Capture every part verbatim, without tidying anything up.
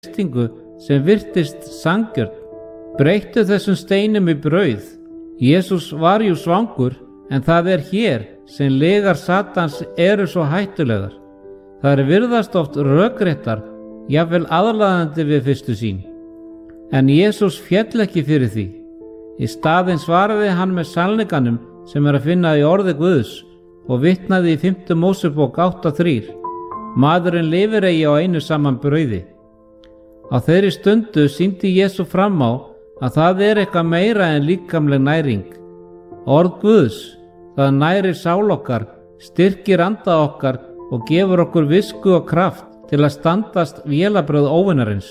freistingu sem virtist sanngjörn. Breyttu þessum steinum í brauð. Jesús var jú svangur, en það er hér sem lygar Satans eru svo hættulegar. Það er virðast oft rökréttar, jafnvel aðlaðandi við fyrstu sýn. En Jesús féll ekki fyrir því. Í staðinn svaraði hann með sannleikanum sem er að finna í orði Guðs og vitnaði í fimmtu Mósebók átta þrjú. Maðurinn lifir eigi á einu saman brauði. Á þeirri stundu sýndi Jesú fram á að það er eitthvað meira en líkamleg næring. Orð Guðs, það nærir sál okkar, styrkir anda okkar og gefur okkur visku og kraft til að standast vélabrögð óvinarins.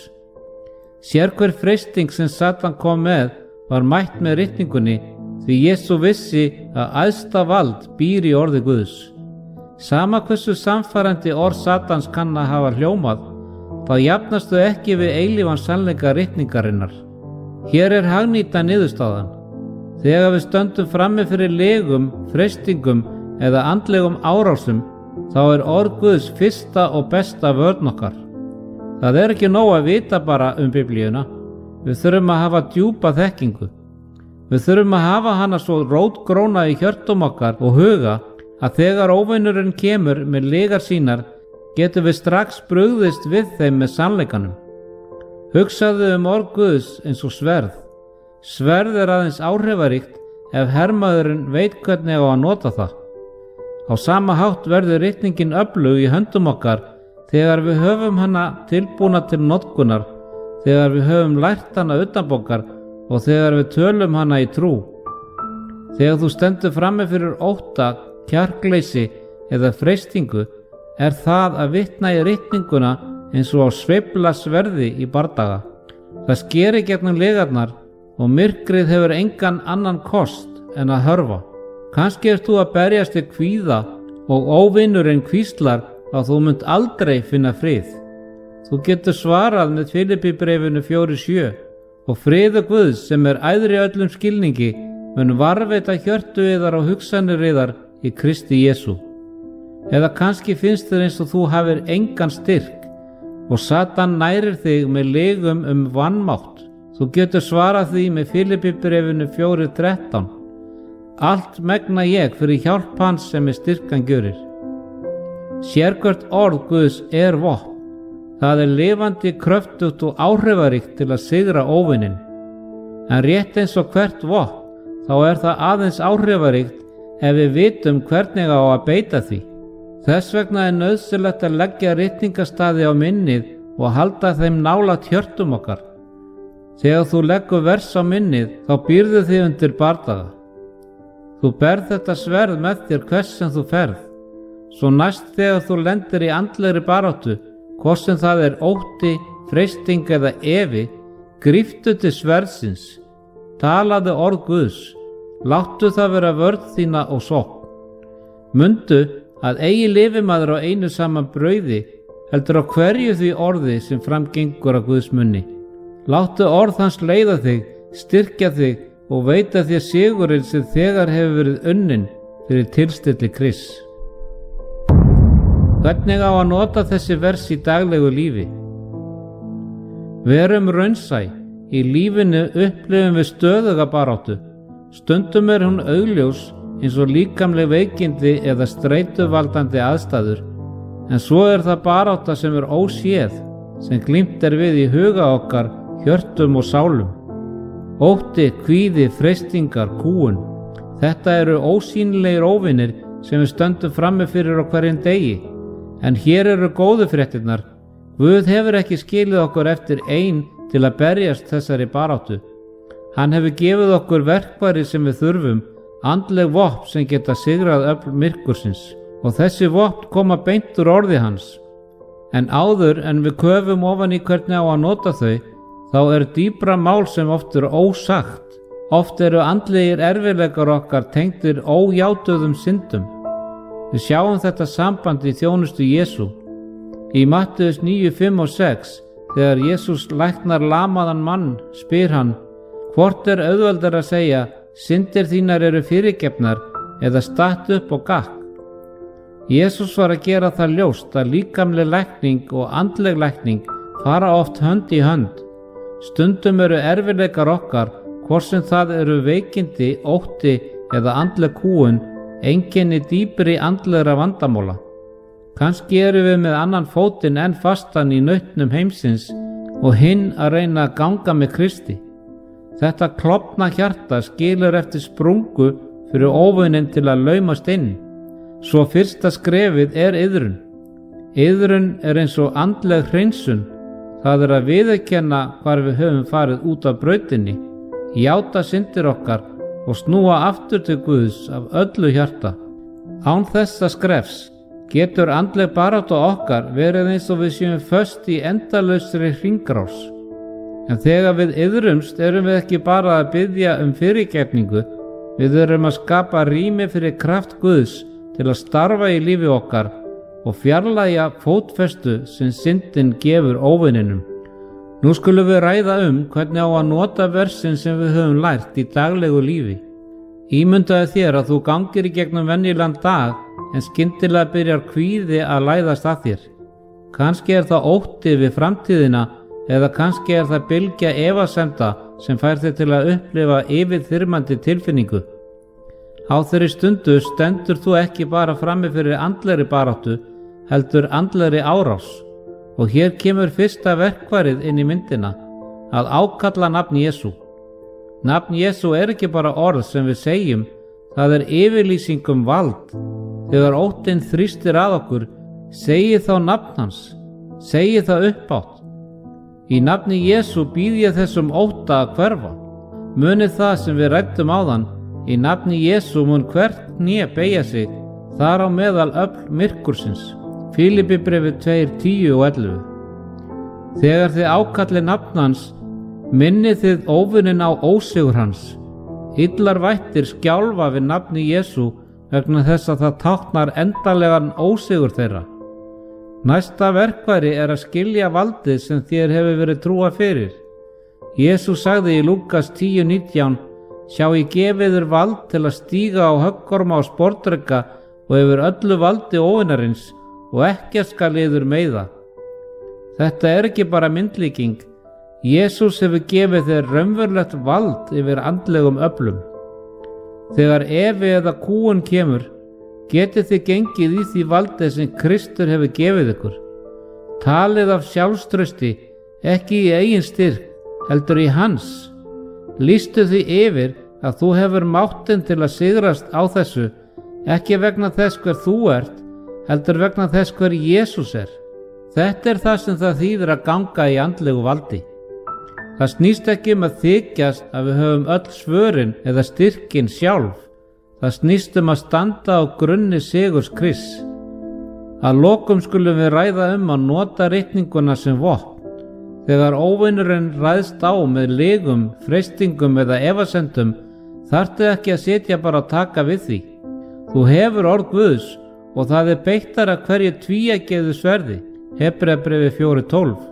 Sérhver freisting sem Satan kom með var mætt með ritningunni, því Jesú vissi að æðsta vald býr í orði Guðs. Sama hversu samfærandi orð Satans kann að hafa hljómað, þá jafnastu ekki við eilífan sannleika ritningarinnar. Hér er hagnýta niðurstaðan. Þegar við stöndum frammi fyrir legum, freistingum eða andlegum árásum, þá er orð Guðs fyrsta og besta vörn okkar. Það er ekki nóg að vita bara um Biblíuna. Við þurfum að hafa djúpa þekkingu. Við þurfum að hafa hana svo rótgróna í hjörtum okkar og huga að þegar óvinurinn kemur með lygar sínar, getum við strax brugðist við þeim með sannleikanum. Hugsaðu um orð Guðs eins og sverð. Sverð er aðeins áhrifaríkt ef hermaðurinn veit hvernig á að nota það. Á sama hátt verður ritningin öflug í höndum okkar þegar við höfum hana tilbúna til notkunar, þegar við höfum lært hana utanbókar og þegar við tölum hana í trú. Þegar þú stendur frammi fyrir ótta, kjarkleysi eða freistingu, er það að vitna í ritninguna eins og á sveifla sverði í bardaga. Það skeri gegnum lygarnar og myrkrið hefur engan annan kost en að hörfa. Kannski ert þú að berjast í kvíða og óvinurinn hvíslar að þú munt aldrei finna frið. Þú getur svarað með Filippíbréfinu fjóra sjö og friður Guðs sem er æðri öllum skilningi mun varðveita hjörtu yðar og hugsanir yðar í Kristi Jesú. Eða kannski finnst þér eins og þú hafir engan styrk og Satan nærir þig með legum um vanmátt. Þú getur svarað því með Filippíbréfinu fjóra þrettán. Allt megna ég fyrir hjálp hans sem er styrkan gjörir. Sérhvert orð Guðs er vopn. Það er lifandi, kröftugt og áhrifaríkt til að sigra óvininn. En rétt eins og hvert vopn, þá er það aðeins áhrifaríkt ef við vitum hvernig á að beita því. Þess vegna er nauðsynlegt að leggja ritningastaði á minnið og halda þeim nálægt hjörtum okkar. Þegar þú leggur vers á minnið, þá býrðu þig undir bardaga. Þú berð þetta sverð með þér hvers sem þú ferð. Svo næst þegar þú lendir í andlegri baráttu, hvort sem það er ótti, freisting eða efi, gríptu til sverðsins. Talaðu orð Guðs. Láttu það vera vörn þína og sókn. Mundu að eigi lifi maður á einu saman brauði, heldur á hverju því orði sem framgengur af Guðs munni. Láttu orð hans leiða þig, styrkja þig og veita þér sigurinn sem þegar hefur verið unnin fyrir tilstilli Krists. Hvernig á að nota þessi vers í daglegu lífi? Verum raunsæ. Í lífinu upplifum við stöðuga baráttu. Stundum er hún augljós eins og líkamleg veikindi eða streituvaldandi aðstæður, en svo er það barátta sem er óséð, sem glímt er við í huga okkar, hjörtum og sálum. Ótti, kvíði, freistingar, kúgun. Þetta eru ósýnilegir óvinir sem við stöndum frammi fyrir á hverjum degi. En hér eru góðu fréttirnar. Guð hefur ekki skilið okkur eftir ein til að berjast þessari baráttu. Hann hefur gefið okkur verkfæri sem við þurfum, andleg vopn sem geta sigrað öfl myrkursins, og þessi vopn koma beint úr orði hans. En áður en við köfum ofan í hvernig á að nota þau, þá er dýpra mál sem oft eru ósagt. Oft eru andlegir erfiðleikar okkar tengdir ójátuðum syndum. Við sjáum þetta samband í þjónustu Jesú. Í Mattheus níu, fimm og sex, þegar Jesús læknar lamaðan mann, spyr hann, hvort er auðveldar að segja, syndir þínar eru fyrirgefnar, eða statt upp og gakk? Jesús var að gera það ljóst að líkamleg lækning og andleg lækning fara oft hönd í hönd. Stundum eru erfiðleikar okkar, hvort sem það eru veikindi, ótti eða andleg kúgun, einkenni dýpri andlegra vandamála. Kannski eru við með annan fótinn enn fastan í nautnum heimsins og hinn að reyna að ganga með Kristi. Þetta klofna hjarta skilur eftir sprungu fyrir óvininn til að laumast inn. Svo fyrsta skrefið er iðrun. Iðrun er eins og andleg hreinsun. Það er að viðurkenna hvar við höfum farið út af brautinni, játa syndir okkar og snúa aftur til Guðs af öllu hjarta. Án þessa skrefs getur andleg barátta okkar verið eins og við séum föst í endalausri hringrás. En þegar við iðrumst erum við ekki bara að biðja um fyrirgefningu, við erum að skapa rými fyrir kraft Guðs til að starfa í lífi okkar og fjarlægja fótfestu sem syndin gefur óvininum. Nú skulum við ræða um hvernig á að nota versin sem við höfum lært í daglegu lífi. Ímyndaðu þér að þú gangir í gegnum venjulegan dag en skyndilega byrjar kvíði að læðast að þér. Kannski er það ótti við framtíðina eða kannski er það bylgja efasemda sem fær þig til að upplifa yfirþyrmandi tilfinningu. Á þeirri stundu stendur þú ekki bara frammi fyrir andlegri baráttu, heldur andlegri árás. Og hér kemur fyrsta verkfærið inn í myndina, að ákalla nafn Jesú. Nafn Jesú er ekki bara orð sem við segjum, það er yfirlýsing um vald. Þegar óttinn þrýstir að okkur, segið þá nafn hans, segið það uppátt. Í nafni Jesú býð ég þessum ótta að hverfa. Munið það sem við ræddum áðan, í nafni Jesú mun hvert kné beygja sig, þar á meðal öfl myrkursins. Fílipibréfið tvö, tíu og ellefu. Þegar þið ákalli nafn hans, minnið þið óvinnin á ósigur hans. Illar vættir skjálfa við nafni Jesú vegna þess að það táknar endanlegan ósigur þeirra. Næsta verkfæri er að skilja valdið sem þér hefur verið trúa fyrir. Jesú sagði í Lúkas tíu, nítján: Sjá, ég gefi þér vald til að stíga á höggorma og sportdreka og yfir öllu valdi óvinarins og ekkert skal yður meiða. Þetta er ekki bara myndlíking. Jesús hefur gefið þér raunverulegt vald yfir andlegum öflum. Þegar efi eða kúgun kemur, getið þið gengið í því valdi sem Kristur hefur gefið ykkur. Talið af sjálfstrausti, ekki í eigin styrk, heldur í hans. Lýstu því yfir að þú hefur máttinn til að sigrast á þessu, ekki vegna þess hver þú ert, heldur vegna þess hver Jesús er. Þetta er það sem það þýðir að ganga í andlegu valdi. Það snýst ekki um að þykjast að við höfum öll svörin eða styrkin sjálf. Það snýst um að standa á grunni sigurs Krists. Að lokum skulum við ræða um að nota ritninguna sem vopn. Þegar óvinurinn ræðst á með lygum, freistingum eða efasendum, þarftu ekki að sitja bara að taka við því. Þú hefur orð Guðs og það er beittar að hverju tvíeggjuðu sverði. Hebreabréfið fjögur, tólf.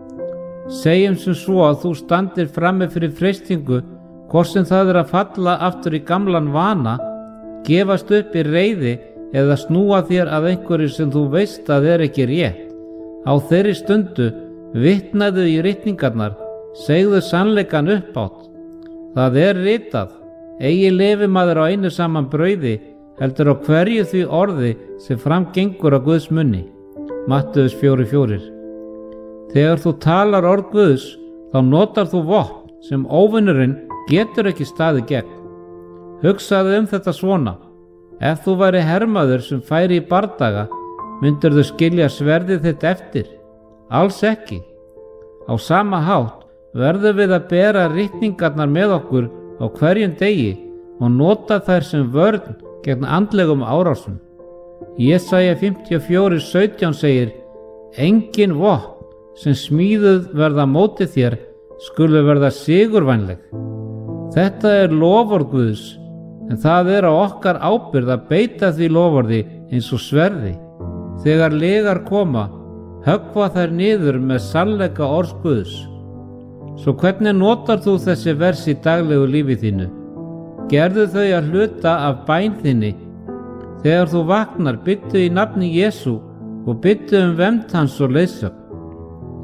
Segjum sem svo að þú standir frammi fyrir freistingu, hvort sem það er að falla aftur í gamlan vana, gefast upp í reiði eða snúa þér að einhverju sem þú veist að er ekki rétt. Á þeirri stundu vitnaðu í ritningarnar, segðu sannleikan uppátt. Það er ritað: eigi lifi maður á einu saman brauði, heldur á hverju því orði sem framgengur á Guðs munni. Matteus fjögur, fjögur. Þegar þú talar orð Guðs, þá notar þú vopn sem óvinurinn getur ekki staðið gegn. Hugsaðu um þetta svona: ef þú væri hermaður sem færi í bardaga, myndirðu skilja sverðið þitt eftir? Alls ekki. Á sama hátt verðum við að bera ritningarnar með okkur á hverjum degi og nota þær sem vörn gegn andlegum árásum. Jesaja fimmtíu og fjögur, sautján segir: engin vopn sem smíðuð verða móti þér skulu verða sigurvænleg. Þetta er loforð Guðs, en það er á okkar ábyrgð að beita því loforði eins og sverði. Þegar lygar koma, höggva þær niður með sannleika orðs Guðs. Svo hvernig notar þú þessi vers í daglegu lífi þínu? Gerðu þau að hluta af bæn þinni. Þegar þú vaknar, byttu í nafni Jesú og byttu um vernd hans og leiðsögn.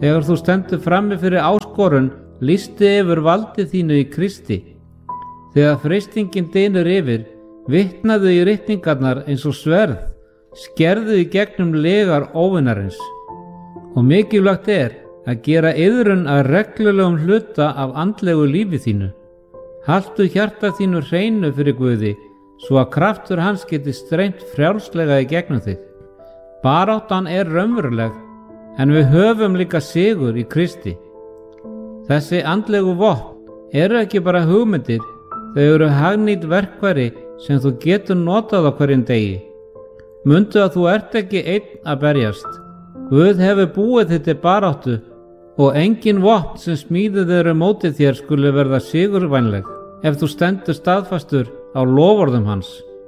Þegar þú stendur frammi fyrir áskorun, lýstu yfir valdi þínu í Kristi. Þegar freistingin dynur yfir, vitnaðu í ritningarnar eins og sverð, skerðu í gegnum legar óvinarins. Og mikilvægt er að gera iðrun að reglulegum hluta af andlegu lífi þínu. Haltu hjarta þínu hreinu fyrir Guði, svo að kraftur hans geti streymt frjálslega í gegnum þig. Baráttan er raunveruleg, en við höfum líka sigur í Kristi. Þessi andlegu vopn eru ekki bara hugmyndir, þau eru hagnýt verkfæri sem þú getur notað á hverjum degi. Mundu að þú ert ekki einn að berjast. Guð hefur búið þitt til baráttu og engin vopn sem smíðuð eru mótið þér skuli verða sigurvænleg ef þú stendur staðfastur á loforðum hans.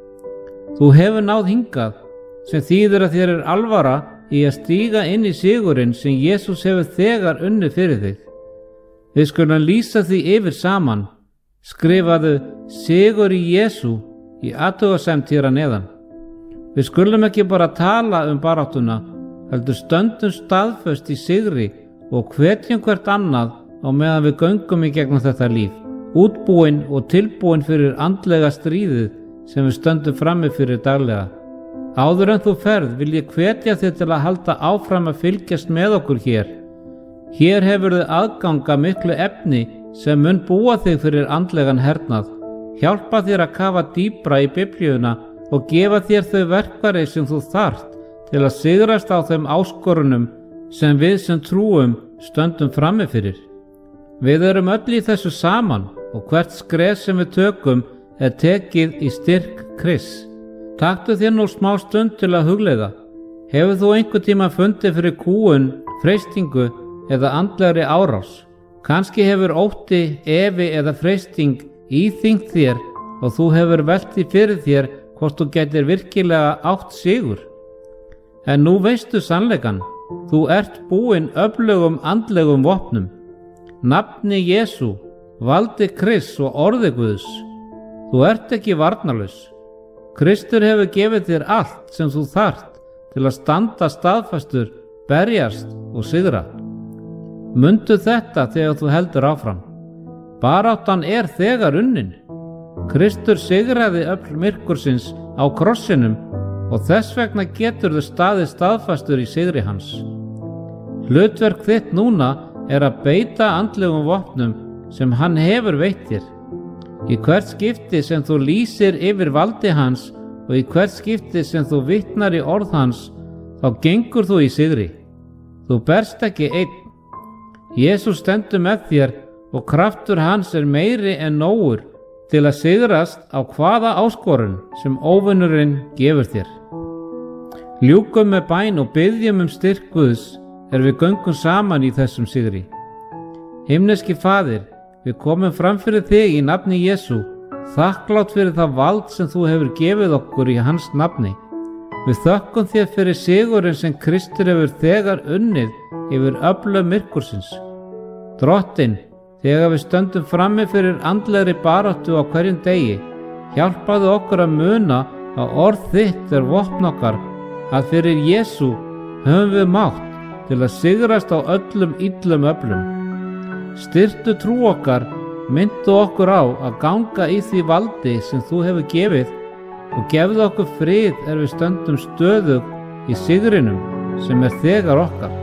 Þú hefur náð hingað, sem þýðir að þér er alvara í að stíga inn í sigurinn sem Jesús hefur þegar unnið fyrir þig. Við skulum lýsa því yfir saman. Skrifaðu sigur í Jesú í athugasemd hér að neðan. Við skulum ekki bara tala um baráttuna, heldur stöndum staðföst í sigri og hvetjum hvert annað á meðan við göngum í gegnum þetta líf, útbúin og tilbúin fyrir andlega stríðið sem við stöndum frammi fyrir daglega. Áður en þú ferð vil ég hvetja þig til að halda áfram að fylgjast með okkur hér. Hér hefur þið aðganga miklu efni sem mun búa þig fyrir andlegan hernað, hjálpa þér að kafa dýpra í Biblíuna og gefa þér þau verkfæri sem þú þarft til að sigrast á þeim áskorunum sem við sem trúum stöndum frammi fyrir. Við erum öll í þessu saman og hvert skref sem við tökum er tekið í styrk Krists. Taktu þér nú smá stund til að hugleiða. Hefur þú einhvern tíma fundið fyrir kúgun, freistingu eða andlegri árás? Kannski hefur ótti, efi eða freisting íþyngt þér og þú hefur velt því fyrir þér hvort þú getur virkilega átt sigur. En nú veistu sannleikann. Þú ert búinn öflugum andlegum vopnum. Nafni Jesú, valdi Krists og orði Guðs. Þú ert ekki varnarlaus. Kristur hefur gefið þér allt sem þú þarft til að standa staðfastur, berjast og sigra. Mundu þetta þegar þú heldur áfram. Baráttan er þegar unnin. Kristur sigraði öfl myrkursins á krossinum og þess vegna getur þú staðið staðfastur í sigri hans. Hlutverk þitt núna er að beita andlegum vopnum sem hann hefur veitt þér. Í hvert skipti sem þú lýsir yfir valdi hans og í hvert skipti sem þú vitnar í orð hans, þá gengur þú í sigri. Þú berst ekki einn. Jesús stendur með þér og kraftur hans er meiri en nógur til að sigrast á hvaða áskorun sem óvinurinn gefur þér. Ljúkum með bæn og biðjum um styrk Guðs er við göngum saman í þessum sigri. Himneski Faðir, við komum fram fyrir þig í nafni Jesú, þakklátt fyrir það vald sem þú hefur gefið okkur í hans nafni. Við þökkum þér fyrir sigurinn sem Kristur hefur þegar unnið yfir öflum myrkursins. Drottinn, þegar við stöndum frammi fyrir andlegri baráttu á hverjum degi, hjálpaðu okkur að muna að orð þitt er vopn okkar, að fyrir Jesú höfum við mátt til að sigrast á öllum illum öflum. Styrktu trú okkar, myndu okkur á að ganga í því valdi sem þú hefur gefið og gefðu okkur frið er við stöndum stöðug í sigrinum sem er þegar okkar.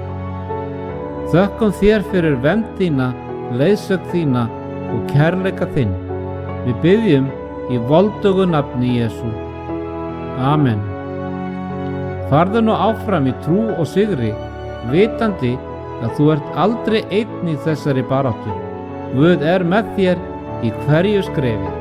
Þökkum þér fyrir vernd þína, leiðsögn þína og kærleika þinn. Við biðjum í voldugu nafni Jesú. Amen. Farðu nú áfram í trú og sigri, vitandi að þú ert aldrei einn í þessari baráttu. Guð er með þér í hverju skrefi.